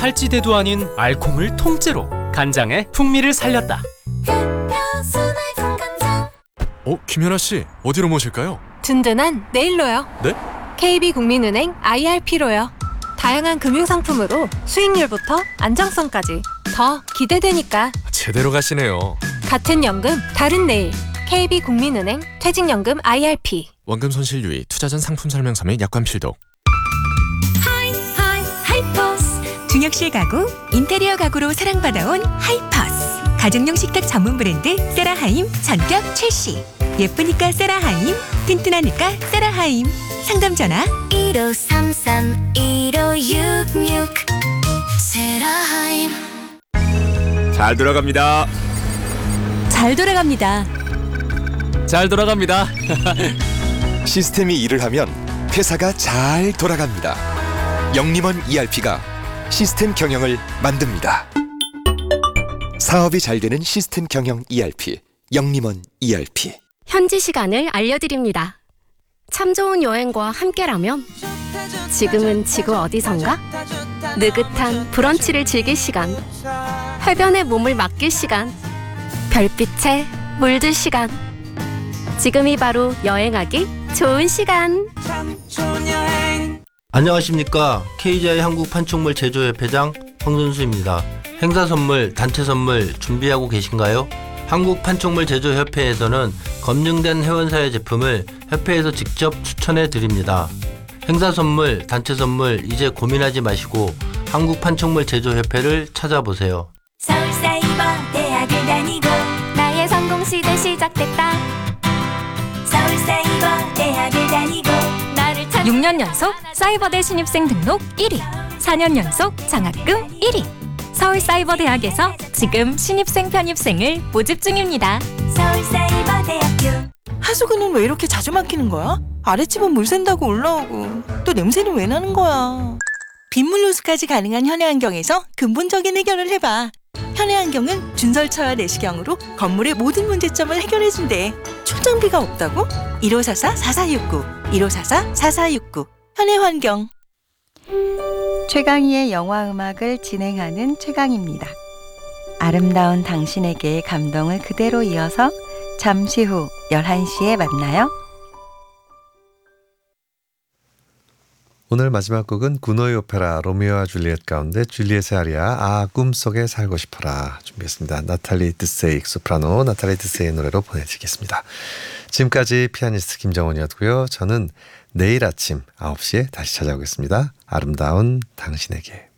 탈지대도 아닌 알콩을 통째로 간장의 풍미를 살렸다. 김연아 씨, 어디로 모실까요? 든든한 네일로요. 네? KB국민은행 IRP로요. 다양한 금융상품으로 수익률부터 안정성까지 더 기대되니까. 제대로 가시네요. 같은 연금 다른 네일. KB국민은행 퇴직연금 IRP. 원금 손실 유의, 투자 전 상품 설명서 및 약관 필독. 하이퍼스. 중역실 가구, 인테리어 가구로 사랑받아온 하이퍼스. 가정용 식탁 전문 브랜드 세라하임 전격 출시. 예쁘니까 세라하임, 튼튼하니까 세라하임. 상담 전화 1533-1566 세라하임. 잘 돌아갑니다. 잘 돌아갑니다. 잘 돌아갑니다. 시스템이 일을 하면 회사가 잘 돌아갑니다. 영림원 ERP가 시스템 경영을 만듭니다. 사업이 잘 되는 시스템 경영 ERP, 영림원 ERP. 현지 시간을 알려드립니다. 참 좋은 여행과 함께라면 지금은 지구 어디선가? 느긋한 브런치를 즐길 시간, 해변에 몸을 맡길 시간, 별빛에 물들 시간. 지금이 바로 여행하기 좋은 시간. 안녕하십니까. KGI 한국판촉물 제조협회장 황선수입니다. 행사 선물, 단체 선물 준비하고 계신가요? 한국판촉물 제조협회에서는 검증된 회원사의 제품을 협회에서 직접 추천해 드립니다. 행사 선물, 단체 선물 이제 고민하지 마시고 한국판촉물 제조협회를 찾아보세요. 서울사이버대학을 다니고 나의 성공 시대 시작됐다. 서울사이버대학을 다니고 나를 찾 6년 연속 사이버대 신입생 등록 1위, 4년 연속 장학금 1위. 서울사이버대학에서 지금 신입생 편입생을 모집 중입니다. 서울사이버대학교. 하수구는 왜 이렇게 자주 막히는 거야? 아랫집은 물 샌다고 올라오고 또 냄새는 왜 나는 거야? 빗물 호수까지 가능한 현해환경에서 근본적인 해결을 해봐. 현해환경은 준설차와 내시경으로 건물의 모든 문제점을 해결해준대. 출장비가 없다고? 1544-4469 1544-4469 현해환경. 최강희의 영화음악을 진행하는 최강희입니다. 아름다운 당신에게의 감동을 그대로 이어서 잠시 후 11시에 만나요. 오늘 마지막 곡은 구노이 오페라 로미오와 줄리엣 가운데 줄리엣의 아리아 꿈속에 살고 싶어라 준비했습니다. 나탈리 드세익 소프라노 나탈리 드세익의 노래로 보내드리겠습니다. 지금까지 피아니스트 김정원이었고요. 저는 내일 아침 9시에 다시 찾아오겠습니다. 아름다운 당신에게.